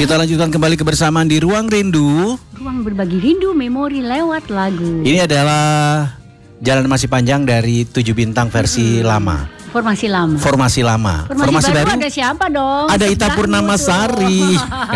Kita lanjutkan kembali kebersamaan di Ruang Rindu. Ruang berbagi rindu, memori lewat lagu. Ini adalah Jalan Masih Panjang dari 7 bintang versi lama. Formasi lama. Formasi baru ada siapa dong? Ada Ita Purnamasari.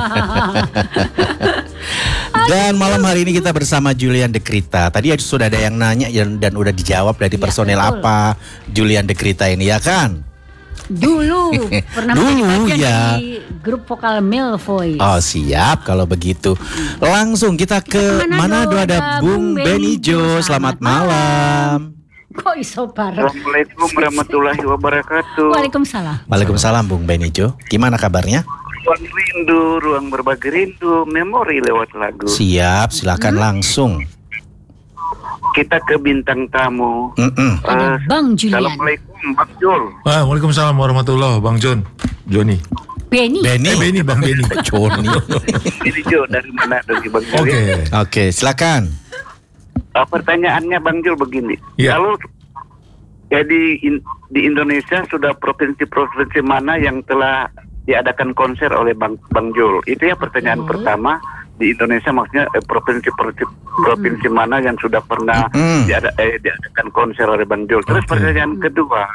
Dan malam hari ini kita bersama Julian Dekrita. Tadi sudah ada yang nanya dan udah dijawab dari personel betul. apa Julian Dekrita ini, ya kan? Dulu pernah Dulu ya. di grup vokal Male Voice. Oh siap kalau begitu. Langsung kita ke Manado, ada Bung Benijo. Selamat malam. Kok iso parah? Assalamualaikum warahmatullahi wabarakatuh. Waalaikumsalam Bung Benijo. Gimana kabarnya? Ruang rindu, ruang berbagi rindu, memori lewat lagu. Siap, silakan langsung. Kita ke bintang tamu. Ada Bang Julian. Assalamualaikum Bang Jul. Waalaikumsalam warahmatullahi Bang Joni. Beni. Bang Beni. Joni. Ini Jo dari mana dari Bang Jul? Oke, silakan. Pertanyaannya Bang Jul begini. Ya. Kalau di Indonesia sudah provinsi mana yang telah diadakan konser oleh Bang Jul? Itu ya pertanyaan pertama. Di Indonesia maksudnya provinsi mana yang sudah pernah diadakan konser oleh Bang Jul. Terus pertanyaan kedua,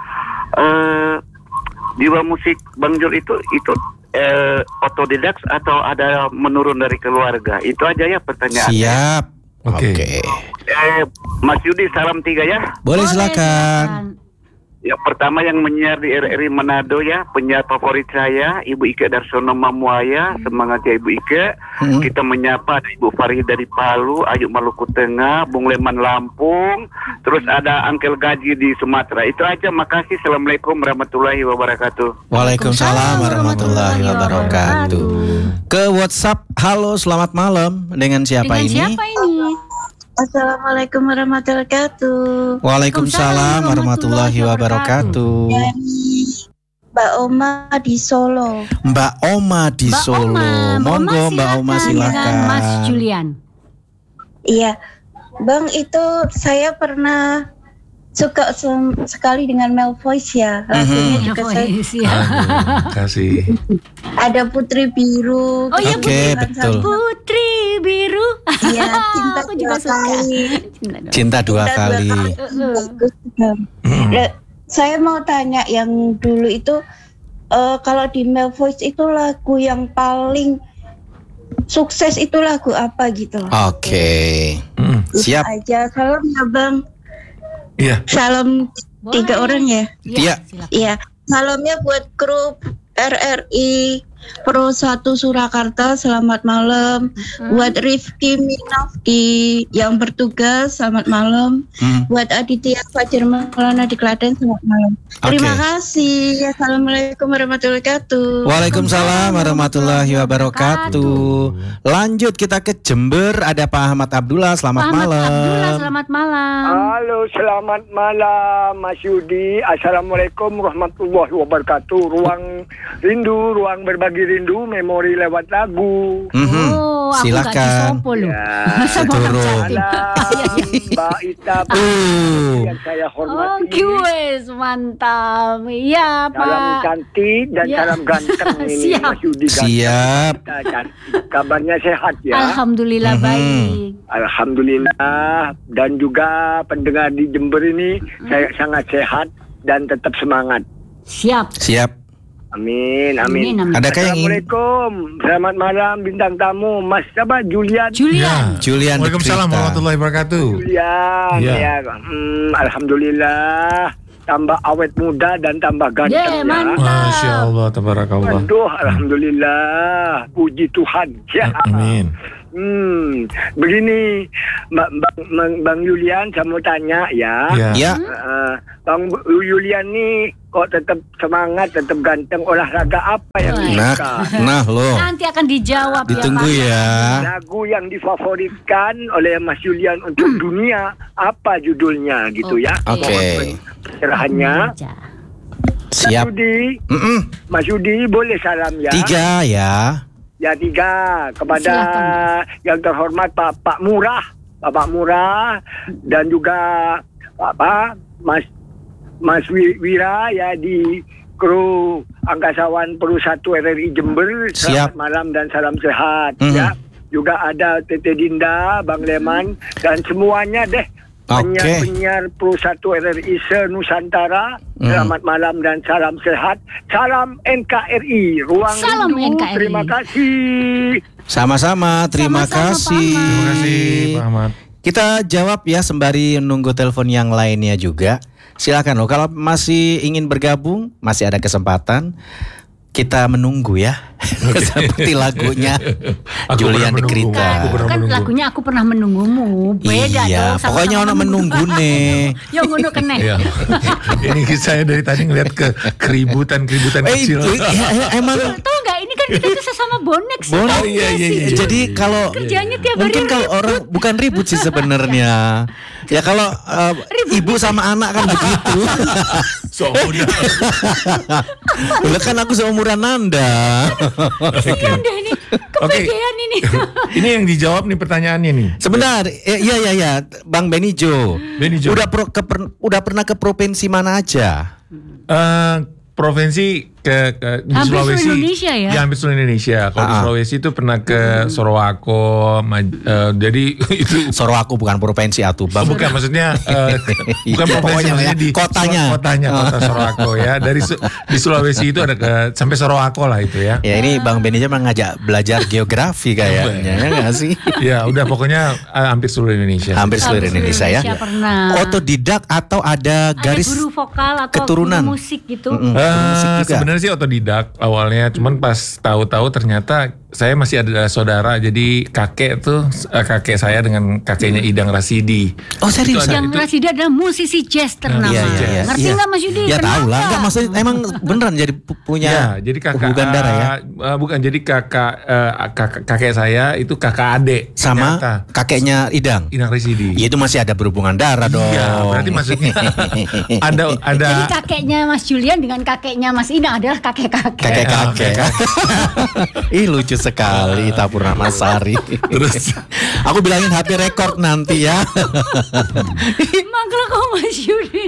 jiwa musik Bang Jul itu otodidak atau ada menurun dari keluarga? Itu aja ya pertanyaannya. Siap. Oke. Mas Yudi, salam 3 ya. Boleh silakan. Yang pertama yang menyiar di RRI Manado ya, penyiar favorit saya Ibu Ike Darsono Mamuaya. Semangat ya Ibu Ike. Kita menyapa ada Ibu Farid dari Palu, Ayu Maluku Tengah, Bung Leman Lampung, terus ada Angkel Gaji di Sumatera. Itu aja, makasih. Assalamualaikum warahmatullahi wabarakatuh. Waalaikumsalam warahmatullahi wabarakatuh. Ke WhatsApp, halo selamat malam. Dengan siapa ini? Assalamualaikum warahmatullahi wabarakatuh. Waalaikumsalam warahmatullahi wabarakatuh. Mbak Oma di Solo. Mbak Oma di Solo. Monggo Mbak Oma silakan. Mas Julian. Iya, Bang, itu saya pernah suka sekali dengan Male Voice ya. Lagunya juga saya. Kasih. Ada Putri Biru. Oh iya, Oke, betul. Putri Biru. Iya, Cinta Aku juga Dua Kali. Cinta dua kali. Saya mau tanya yang dulu itu, kalau di Male Voice itu lagu yang paling sukses itu lagu apa gitu? Oke. Siap. Aja. Salam ya Bang. Iya. Salam 3 orang ya. Iya. Iya. Salamnya buat grup RRI Pro 1 Surakarta, selamat malam. Buat Rifki Minafki yang bertugas, selamat malam. Buat Aditya Fajar Maulana di Klaten, selamat malam. Terima kasih. Assalamualaikum warahmatullahi wabarakatuh. Waalaikumsalam warahmatullahi wabarakatuh. Lanjut kita ke Jember, ada Pak Ahmad Abdullah. Selamat malam. Selamat malam. Halo, selamat malam Mas Yudi. Assalamualaikum warahmatullahi wabarakatuh. Ruang rindu, ruang berbagi rindu, memori lewat lagu. Silakan. Salam Mbak Ita yang saya hormati. Mantap. Iya, Pak. Salam cantik dan salam ganteng ini Mas Yudi. Siap. Kabarnya sehat ya? Alhamdulillah baik. Alhamdulillah, dan juga pendengar di Jember ini saya sangat sehat dan tetap semangat. Siap. Amin. Adakah yang ingin? Assalamualaikum, selamat malam bintang tamu Mas siapa? Julian. Julian. Waalaikumsalam warahmatullahi wabarakatuh. Julian. Ya. Alhamdulillah, tambah awet muda dan tambah ganteng ya. Masya Allah, tabarakallah. Aduh, alhamdulillah, puji Tuhan ya. Amin. Begini, Bang Julian, saya mau tanya ya. Ya. Bang Julian nih kok tetap semangat, tetap ganteng, olahraga apa yang disuka? Nah loh. Nanti akan dijawab. Ditunggu ya. Lagu yang difavoritkan oleh Mas Julian untuk dunia, apa judulnya gitu ya? Oke. Pencerahannya. Siap. Mas Yudi boleh salam ya? 3 ya. Ya 3 kepada yang terhormat Pak Murah, Bapak Murah, dan juga Mas Wira ya di kru angkasawan Peru 1 RRI Jember. Siap. Selamat malam dan salam sehat. Mhm. Ya. Juga ada Tete Dinda, Bang Leman, dan semuanya deh. Oke. Penyiar Pro 1 RRI se-Nusantara. Selamat malam dan salam sehat. Salam NKRI. Ruang Salam Rindu. NKRI. Terima kasih. Sama-sama, terima Sama-sama, kasih. Pak Ahmad. Terima kasih Pak Ahmad. Kita jawab ya sembari menunggu telepon yang lainnya juga. Silakan loh, kalau masih ingin bergabung, masih ada kesempatan. Kita menunggu ya. Seperti lagunya Aku Julian pernah de menunggu. Grita. Aku pernah Kan menunggu. lagunya Aku Pernah Menunggumu. Beda Iya, dong. sama pokoknya sama orang menunggu nih. Yang ngono kene. Iya. Ini saya dari tadi ngeliat keributan kecil. Emang Tahu nggak ini kan kita tuh sesama bonek sih. Bonek. Oh, iya. Jadi kalau Kerjanya tiap hari mungkin kalau orang bukan ribut sih sebenarnya. Ya kalau ibu sama anak kan begitu. Soalnya Udah kan aku seumuran Nanda. Kasihan deh ini. Kepedean ini. Ini yang dijawab nih pertanyaannya nih. Sebentar, iya, Bang Benijo. Benijo. Udah pernah ke provinsi mana aja? Provinsi di Hampir seluruh Sulawesi, Indonesia ya? hampir seluruh Indonesia. Kalau di Sulawesi itu pernah ke Sorowako, jadi itu Sorowako bukan provinsi atuh, Bang. bukan maksudnya bukan provinsi Pokoknya maksudnya ya, di kotanya. kota Sorowako ya. Di Sulawesi itu ada sampai Sorowako lah itu ya. Ya ini Bang Benijo mengajak belajar geografi kayaknya, ya nggak sih? Ya udah pokoknya hampir seluruh Indonesia. Hampir seluruh Indonesia ya. Pernah. Otodidak atau ada garis Ada guru vokal atau keturunan? guru musik gitu. musik juga? Sebenarnya sih otodidak awalnya, cuman pas tahu-tahu ternyata saya masih ada saudara, jadi kakek saya dengan kakeknya Idang Rasidi. Oh serius? Itu ada- Yang Rasidi adalah musisi jazz ternama. Iya. Ngerti nggak Mas Yudi? Ya tahu lah, Kenapa? nggak maksudnya emang beneran jadi punya Ya, jadi kakak hubungan darah ya. bukan jadi kakek saya itu kakak adik Sama ternyata. kakeknya Idang. Idang Rasidi. Ya, itu masih ada berhubungan darah dong. Iya, berarti maksudnya ada Jadi kakeknya Mas Julian dengan kakeknya Mas Idang adalah kakek-kakek. kakek-kakek. Ih lucu sekali Ita Purnamasari. Terus Aku bilangin HP rekord nanti ya. Mangkel kok Mas Yudi.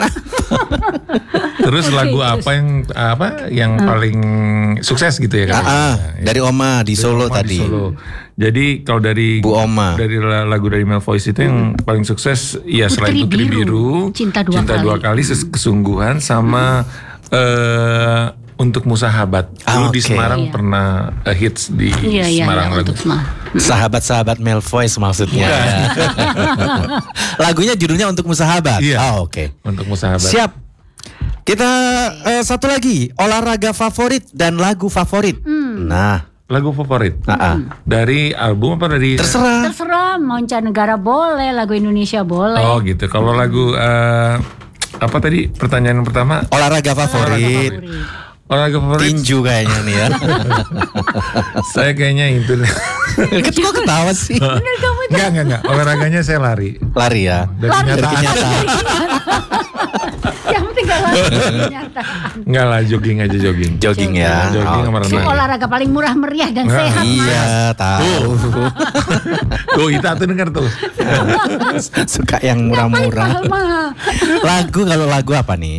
terus Oke, lagu terus. apa yang paling sukses gitu ya kan? Dari Oma di Solo Oma di tadi. Solo. Jadi kalau dari Bu Oma. dari lagu dari Mel Voice itu yang paling sukses ya selain Putri Putri Biru, Biru, Cinta Dua Kali. Kesungguhan sama Untukmu Sahabat. Dulu di oke. Semarang Iya. pernah hits di Iya, Semarang lagu. untuk semua. Sahabat-sahabat Mel Voice maksudnya. Lagunya judulnya Untukmu Sahabat. Iya. Oh, oke. Untukmu Sahabat. Siap. Kita satu lagi, olahraga favorit dan lagu favorit. Nah, Lagu favorit dari album apa dari? terserah. Terserah, mancanegara boleh, lagu Indonesia boleh. Oh gitu. Kalau lagu apa tadi pertanyaan pertama? Olahraga favorit. Olahraga favorit. Tinju kayaknya nih ya. Saya kayaknya itu. Kok ketawa sih? Bener kamu itu. Enggak. Olahraganya saya lari. Lari ya. Dari Lari. kenyataan. Yang penting gak lari kenyataan. Enggak lah, jogging aja jogging. Jogging ya. Jogging sama Oke. renang. Olahraga paling murah meriah dan Nah, sehat. Iya, tahu. Tuh, Ita tuh denger tuh. Suka yang murah-murah. Mahal-mahal. Lagu kalau lagu apa nih?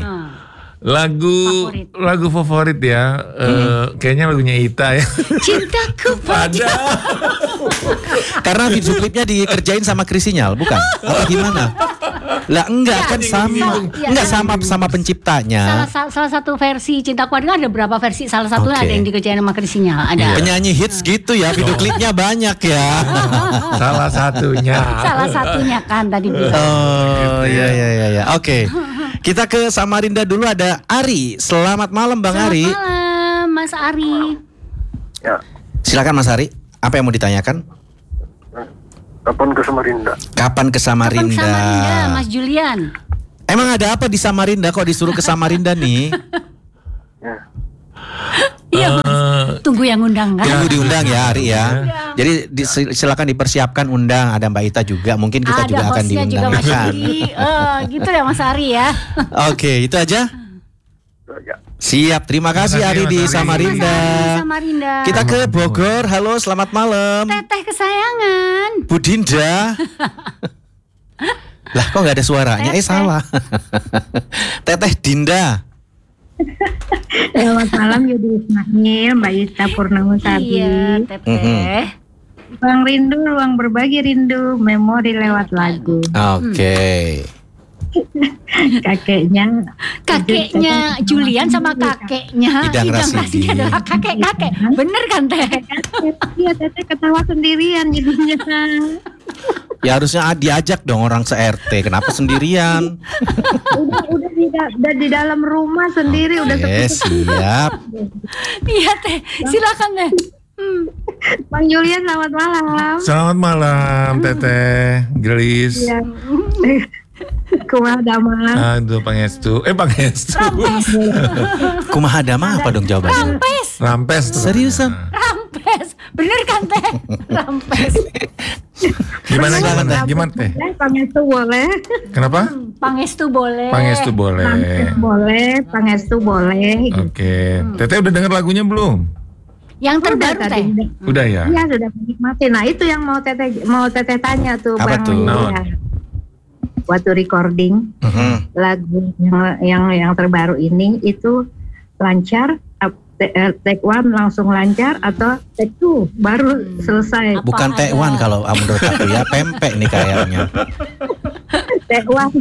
Lagu favorit ya. Kayaknya lagunya Ita ya. Cintaku pada. Karena video klipnya dikerjain sama Krisinyal, bukan? Apa gimana? Lah enggak kan sama. Iya. Enggak sama penciptanya. Salah satu versi Cintaku Pada ada berapa versi? Salah satunya Oke. ada yang dikerjain sama Krisinya. Ada. Penyanyi hits gitu ya, video klipnya banyak ya. Salah satunya. Salah satunya kan tadi bilang. Oh iya. Oke. Kita ke Samarinda dulu, ada Ari. Selamat malam Bang Ari. Selamat malam Mas Ari. Ya, Silakan Mas Ari. Apa yang mau ditanyakan? kapan ke Samarinda? Kapan ke Kapan Samarinda? Samarinda, Mas Julian? Emang ada apa di Samarinda kok disuruh ke Samarinda nih? Iya Mas. Tunggu yang undang kan? Tunggu diundang ya Ari ya. Jadi silakan dipersiapkan undang. Ada Mbak Ita juga. Mungkin kita Ada juga akan hostnya juga diundang Mas kan. Yudi. Gitu ya Mas Ari ya. Oke, itu aja. Ya. Siap, terima kasih Terima kasih, Ari di Mas Ari. Samarinda. Mas Samarinda. Kita ke Bogor. Halo, selamat malam. Teteh kesayangan. Bu Dinda. Lah kok nggak ada suaranya? Teteh. Salah. Teteh Dinda. Selamat malam Yudi Ismail, Mbak Ita Purnamasari. Iya, Teteh. Ruang rindu, ruang berbagi rindu, memori lewat lagu. Oke. Kakeknya Julian sama kakeknya Idang Idang Rasidi. Rasidi adalah kakek-kakek. Bener kan Teh? Iya, Teteh ketawa sendirian jadinya. Ya harusnya diajak dong orang se-RT. Kenapa sendirian? udah di dalam rumah sendiri, udah Oke, sepi. siap. Iya Teh, silakan Teh. Bang Julian, selamat malam. Selamat malam Teteh, Gelis. Iya. Kumaha damang. Aduh, Pangestu. Pangestu. Kumaha dama apa dong jawabannya? Rampes. tuh. Seriusan? Rampes, bener kan Teh? Rampes. Gimana Silakan, gimana? Gimana Teh? Pangestu boleh. Kenapa? Pangestu boleh. Pangestu boleh. Boleh, Pangestu boleh. Oke. Teteh udah denger lagunya belum? Yang terbaru Udah, Teh. tadi. Udah ya? Iya, sudah menikmati. Nah, itu yang mau teteh tanya tuh, Apa Bang tuh? Julian. Waktu recording lagu yang terbaru ini itu lancar, take one langsung lancar atau take two baru selesai. Bukan Apa T1 ada? kalau menurut aku ya, pempek nih kayaknya. Take one.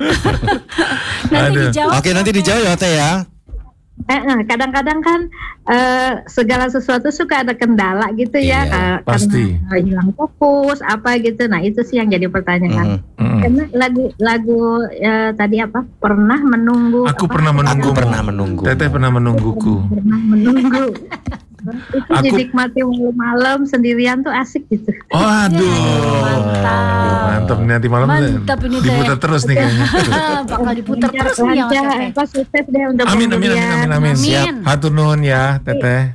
Nanti Aduh. dijawab. Oke, nanti dijawab ya Teh ya. Kadang-kadang kan segala sesuatu suka ada kendala gitu ya, Iya, pasti. karena hilang fokus apa gitu. Nah itu sih yang jadi pertanyaan. Karena lagu tadi apa? Pernah menunggu. Aku apa? pernah menunggu. Aku pernah menunggu. Teteh pernah menungguku. Pernah menunggu. Itu Aku- dinikmati malam-malam sendirian tuh asik gitu. Oh, aduh. Mantap nih, nanti malam Mantap ini, Teh. diputar terus nih kayaknya. Bakal diputar terus nih ya Mas Lancar, Teteh. apa sukses deh untuk Amin, Bang amin, amin, Julian. amin, amin. Amin. Siap. Hatur nuhun ya, Teteh.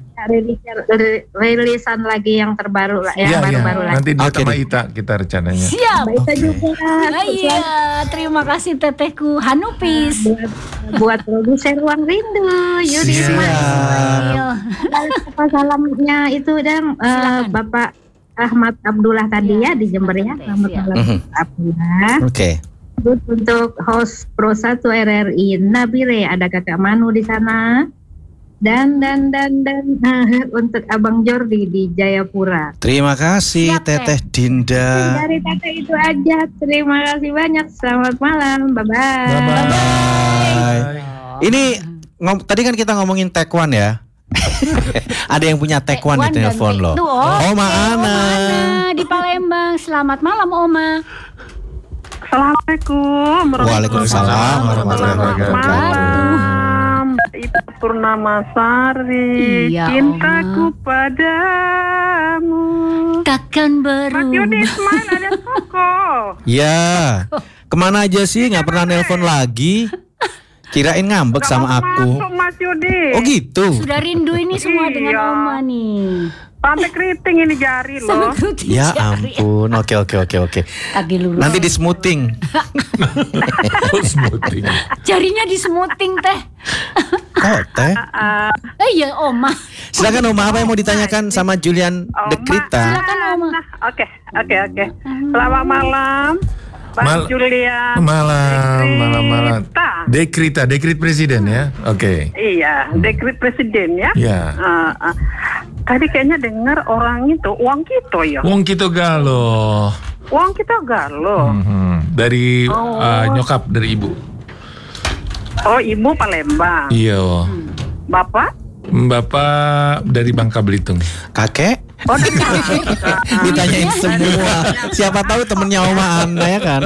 Rilisan lagi yang terbaru lah, Iya, yang iya. baru-baru lagi. Nanti dia Oke sama deh. Ita kita rencananya. Siap. Mbak Ita juga. Iya, terima kasih Tetehku Hanupis. buat produser Ruang Rindu, Yudi Siap. Ismail. Apa salamnya itu dan Silakan. Bapak Ahmad Abdullah tadi ya di Jember ya. Selamat Siap. malam Abdullah. Oke. Terus untuk host Pro 1 RRI Nabire, ada Kakak Manu di sana. Dan untuk Abang Jordi di Jayapura. Terima kasih Siap, Teh. Teteh Dinda. Dari Teteh itu aja. Terima kasih banyak. Selamat malam. Bye-bye. Bye. Ini tadi kan kita ngomongin Taekwondo ya. Ada yang punya Taekwondo di Taekwondo telepon dan loh. itu, Oma Ana. di Palembang. Selamat malam Oma. Assalamualaikum. Waalaikumsalam warahmatullahi wabarakatuh. Ita Purnamasari, Iya, cintaku Oma. padamu. Takkan Mas berubah. Yudi Ismail alias Koko. Ya, kemana aja sih? Nggak pernah nelpon lagi. Kirain ngambek Gak sama mau aku. masuk Mas Yudi. Oh gitu. Sudah rindu ini semua dengan Iya. Oma nih. Sampai keriting ini jari Sampai loh. keriting Ya jari. ampun. Oke. Lagi lurus. Nanti di smoothing. Oh, smoothing. Jarinya disemuting Teh. Oh, Teh. Iya Oma. Silakan Oma, apa yang mau ditanyakan sama Julian Dekrita? Silakan Oma. Oke. Selamat malam. Bang Julian. Malam. Dekrit presiden ya. Oke. Iya, dekret presiden ya. Ya. Tadi kayaknya dengar orang itu uang kita ya. Wong kita galo. Uang kita galau. Dari nyokap dari ibu. Oh, ibu Palembang. Iya. Bapak? Bapak dari Bangka Belitung. Kakek? Oh, dari Ditanyain semua. Siapa tahu temennya Oma Ana ya kan?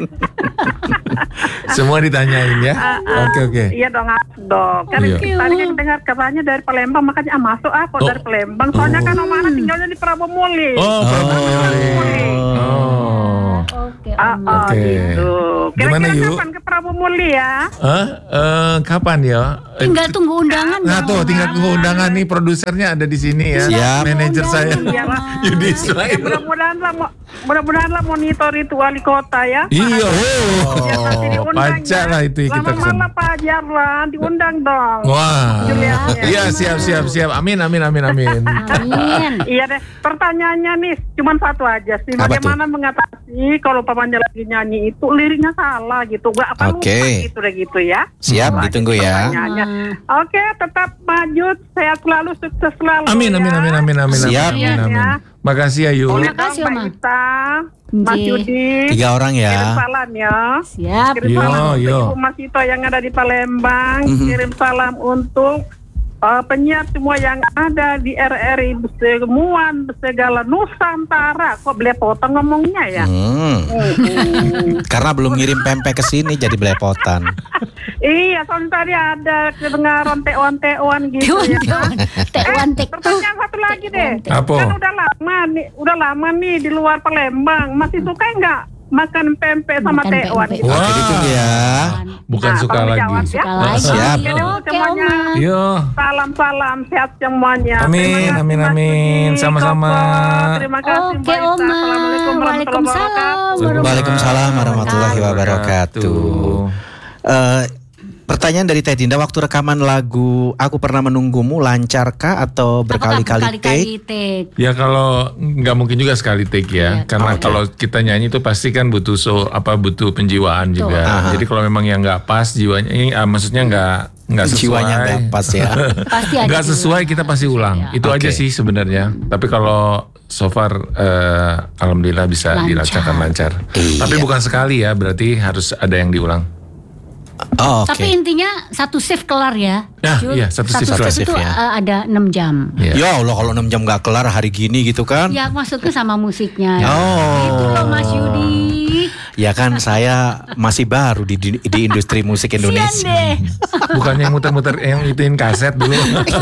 Semua ditanyain ya. Oke. Iya dong, Kan Iya. tadi kan dengar katanya dari Palembang, makanya masuk kok dari Palembang. Soalnya kan Om Ana tinggalnya di Prabomuli. Oh, Oke Oh, Oke. gitu. Gimana, Kira-kira Yu? kapan ke Prabomuli ya? Kapan ya? Tinggal tunggu undangan. Nah dong. tuh tinggal tunggu undangan nih, produsernya ada di sini ya. Siap. Manajer saya. Iyalah. Yudi Ya, Ismail. mudah-mudahan lah monitor itu wali kota ya. Iya. Biar nanti diundang Pajak ya. lah itu kita Lama kesana. malam Pak Jarlan diundang dong. Wah. Julian, Iya siap. Amin. Amin. Iya deh. Pertanyaannya nih cuma satu aja sih. Apa Bagaimana mengatasi kalau pamannya lagi nyanyi itu liriknya salah gitu. Gak apa Oke. Gitu ya. Siap, ditunggu ya. Oke, tetap maju, sehat selalu, sukses selalu. Amin. Siap. Amin. Makasih ya Yu. Terima kasih, Mbak Oma. Ita, Mas Yudi. 3 orang Kirim ya. salam ya. Siap. Kirim salam untuk Yo. Ibu Mas Ito yang ada di Palembang. Kirim salam untuk penyiar semua yang ada di RRI semuan segala Nusantara. Kok belepotan ngomongnya ya? Karena belum ngirim pempek ke sini jadi belepotan. Iya, soalnya tadi ada kedengaran tewan gitu ya. Pertanyaan satu lagi deh. Apa? Kan udah lama nih di luar Palembang. Masih suka nggak makan pempek sama Makan tewan? pempek. Gitu? Oke, ditunggu ya. Bukan Nah, suka tolong lagi. jawab ya. Suka lagi. Siap. Oke, Semuanya. Oma. Yo. Salam sehat semuanya. Amin, Terima kasih, amin, Mas amin. Yudi, Sama-sama. Koko. Terima kasih Oke, Mbak Ita. Oma. Assalamualaikum warahmatullahi wabarakatuh. Waalaikumsalam warahmatullahi wabarakatuh. Pertanyaan dari Teh Dinda, waktu rekaman lagu Aku Pernah Menunggumu lancarkah atau berkali-kali take? take? Ya kalau nggak mungkin juga sekali take ya, karena kalau kita nyanyi itu pasti kan butuh butuh penjiwaan juga. Aha. Jadi kalau memang yang nggak pas jiwanya, maksudnya nggak sesuai. Jiwanya nggak pas ya. Pasti ada Nggak sesuai kita pasti ulang. Itu aja Oke. sih sebenarnya. Tapi kalau so far alhamdulillah bisa Lancar. dilancarkan lancar. Iya. Tapi bukan sekali ya, berarti harus ada yang diulang. Oh, oke. Tapi intinya satu shift kelar ya. Ya, Jul. iya, satu shift kelar. itu ya. ada 6 jam. Iya. Ya Allah, kalau 6 jam gak kelar hari gini gitu kan. Ya maksudnya sama musiknya. Oh. Itu loh Mas Yudi. Ya kan saya masih baru di industri musik Sian Indonesia. deh. Bukannya yang muter-muter yang ituin kaset dulu.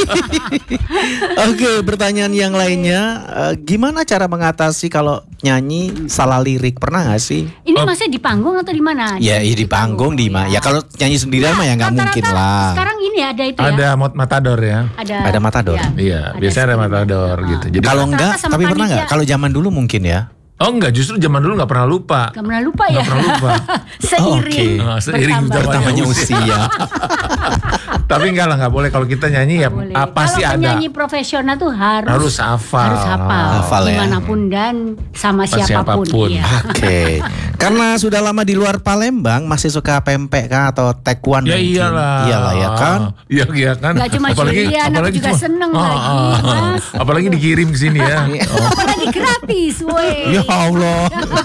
Oke, pertanyaan yang lainnya, gimana cara mengatasi kalau nyanyi salah lirik? Pernah gak sih? Ini maksudnya di panggung atau di mana? Ya, di panggung di mana? Ya kalau nyanyi sendirian mah ya nggak mungkin Rata-rata lah. Sekarang ini ada itu ya. Ada matador ya. Ada matador. Iya, biasanya ada matador gitu. Jadi Kalau enggak, sama tapi pernah panitia. nggak? Kalau zaman dulu mungkin ya. oh enggak, justru zaman dulu nggak pernah lupa. Gak pernah lupa ya. Nggak pernah lupa. Seiring. Oke. Seiring Bertambahnya usia. Tapi enggak lah, nggak boleh kalau kita nyanyi ya Boleh. pasti Kalau ada. penyanyi profesional tuh harus hafal. harus hafal, Hafal ya. dimanapun dan sama siapapun. siapapun. Iya. Oke. Karena sudah lama di luar Palembang, masih suka pempek kah atau taekwondo Ya mungkin? iyalah. Iyalah ya kan. Iya kan. Gak cuma Julian, aku juga seneng lagi, Mas. Apalagi dikirim ke sini ya. Apalagi gratis, woi. Ya Allah.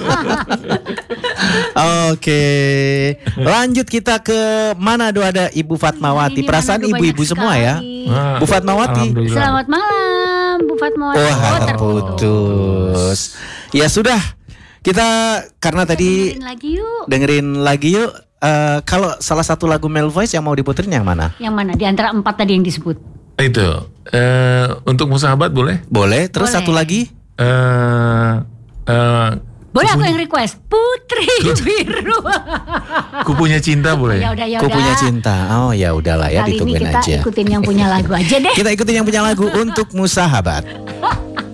Oke. Lanjut kita ke Manado, ada Ibu Fatmawati. Ini Perasaan Manado ibu-ibu banyak semua ya. sekali. Bu Fatmawati. Alhamdulillah. Selamat malam, Bu Fatmawati. Oh, Oh, terputus. Ya sudah. Kita karena tadi Dengerin lagi yuk. kalau salah satu lagu Male Voice yang mau diputerin yang mana? Yang mana? Di antara 4 tadi yang disebut. Itu untuk musahabat boleh? Boleh. Terus Boleh. satu lagi? Boleh aku yang request. Putri Biru. Kupunya cinta boleh? Ya udah. Ku Punya Cinta. Oh ya udahlah ya, Kali ini ditungguin kita aja. ikutin yang punya lagu aja deh. Kita ikutin yang punya lagu untuk Musahabat.